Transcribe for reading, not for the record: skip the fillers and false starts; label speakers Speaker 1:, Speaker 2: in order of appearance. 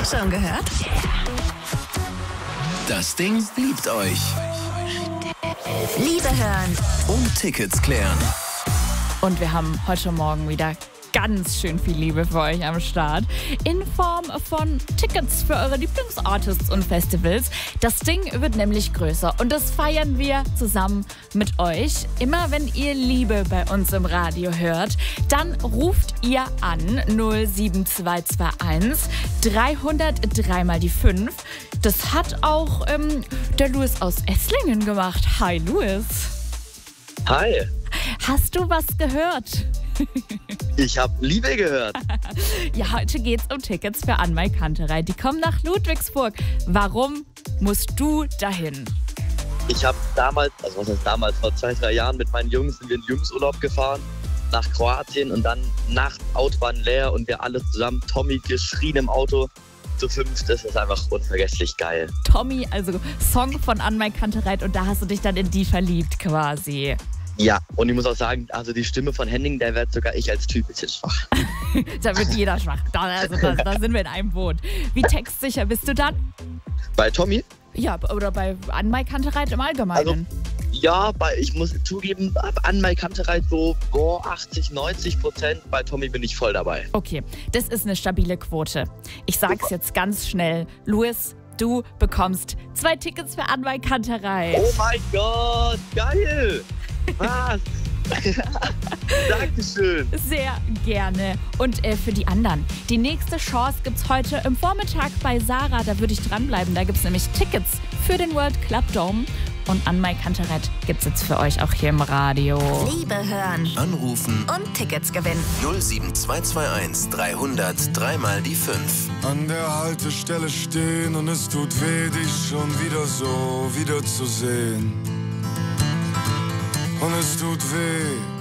Speaker 1: Schon gehört?
Speaker 2: Das Ding liebt euch.
Speaker 1: Liebe hören.
Speaker 2: Und Tickets klären.
Speaker 3: Und wir haben heute Morgen wieder ganz schön viel Liebe für euch am Start. In Form von Tickets für eure Lieblingsartists und Festivals. Das Ding wird nämlich größer und das feiern wir zusammen mit euch. Immer wenn ihr Liebe bei uns im Radio hört, dann ruft ihr an 07221 303 mal die 5. Das hat auch der Louis aus Esslingen gemacht. Hi Louis.
Speaker 4: Hi.
Speaker 3: Hast du was gehört?
Speaker 4: Ich habe Liebe gehört.
Speaker 3: Ja, heute geht's um Tickets für Anmai Kanterei. Die kommen nach Ludwigsburg. Warum musst du dahin?
Speaker 4: Ich habe damals, also was heißt damals, vor 2-3 Jahren mit meinen Jungs sind wir in den Jungsurlaub gefahren nach Kroatien und dann Nacht, Autobahn leer und wir alle zusammen, Tommy geschrien im Auto. Zu 5, das ist einfach unvergesslich geil.
Speaker 3: Tommy, also Song von Anmai Kanterei und da hast du dich dann in die verliebt quasi.
Speaker 4: Ja, und ich muss auch sagen, also die Stimme von Henning, der wird sogar ich als Typ ein bisschen schwach.
Speaker 3: Da wird jeder schwach. Da sind wir in einem Boot. Wie textsicher bist du dann?
Speaker 4: Bei Tommy?
Speaker 3: Ja, oder bei Anmai Kanterei im Allgemeinen.
Speaker 4: Also, ja, ich muss zugeben, Anmai Kanterei so 80-90%. Bei Tommy bin ich voll dabei.
Speaker 3: Okay, das ist eine stabile Quote. Ich sag's jetzt ganz schnell. Louis, du bekommst 2 Tickets für Anmai Kanterei.
Speaker 4: Oh mein Gott, geil! Was? Dankeschön.
Speaker 3: Sehr gerne. Und für die anderen, die nächste Chance gibt's heute im Vormittag bei Sarah. Da würde ich dranbleiben. Da gibt's nämlich Tickets für den World Club Dome. Und Anmai Kanterei gibt's jetzt für euch auch hier im Radio.
Speaker 1: Liebe hören.
Speaker 2: Anrufen.
Speaker 1: Und Tickets gewinnen.
Speaker 2: 07221 303 mal die 5.
Speaker 5: An der Haltestelle stehen und es tut weh, dich schon wieder so wiederzusehen. Und es tut weh,